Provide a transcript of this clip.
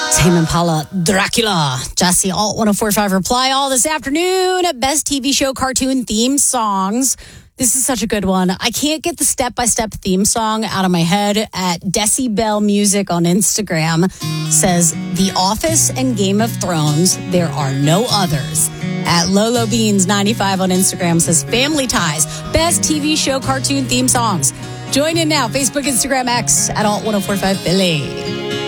Tame Impala, Dracula. Jesse Alt 1045 Reply All this afternoon. Best TV show cartoon theme songs. This is such a good one. I can't get the step-by-step theme song out of my head. At Decibel Music on Instagram says The Office and Game of Thrones. There are no others. At Lolo Beans 95 on Instagram says Family Ties. Best TV show cartoon theme songs. Join in now. Facebook, Instagram, X at Alt 1045 Philly.